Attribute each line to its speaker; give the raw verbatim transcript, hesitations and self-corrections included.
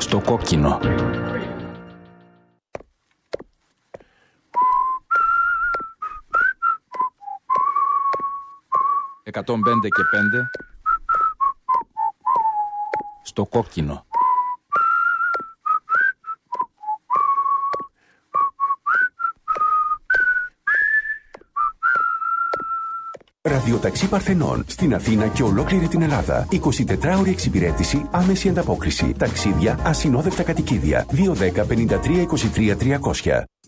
Speaker 1: Στο κόκκινο. εκατόν πέντε και πέντε. Στο κόκκινο.
Speaker 2: Ραδιοταξί Παρθενών στην Αθήνα και ολόκληρη την Ελλάδα. εικοσιτετράωρη εξυπηρέτηση, άμεση ανταπόκριση. Ταξίδια, ασυνόδευτα κατοικίδια. δύο ένα μηδέν πέντε τρία είκοσι τρία τριακόσια.